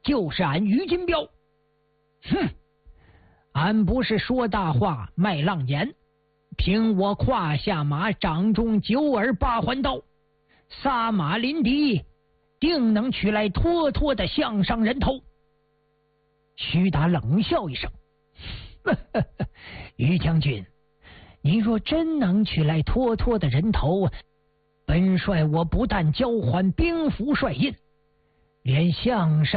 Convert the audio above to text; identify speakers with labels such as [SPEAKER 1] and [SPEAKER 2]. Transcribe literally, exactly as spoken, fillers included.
[SPEAKER 1] 就是俺于金彪。哼，俺不是说大话卖浪言，凭我胯下马掌中九耳八环刀，撒马临敌，定能取来妥妥的项上人头。徐达冷笑一声，于将军，你若真能取来妥妥的人头，本帅我不但交还兵符帅印，连项上